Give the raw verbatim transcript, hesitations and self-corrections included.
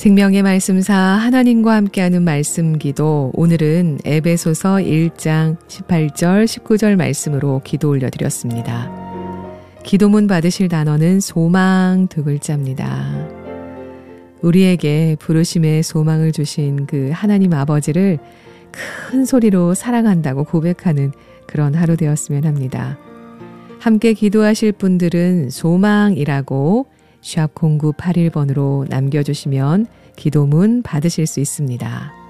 생명의 말씀사 하나님과 함께하는 말씀기도, 오늘은 에베소서 일 장 십팔 절 십구 절 말씀으로 기도 올려드렸습니다. 기도문 받으실 단어는 소망 두 글자입니다. 우리에게 부르심의 소망을 주신 그 하나님 아버지를 큰 소리로 사랑한다고 고백하는 그런 하루 되었으면 합니다. 함께 기도하실 분들은 소망이라고 샵 공구팔일 번으로 남겨주시면 기도문 받으실 수 있습니다.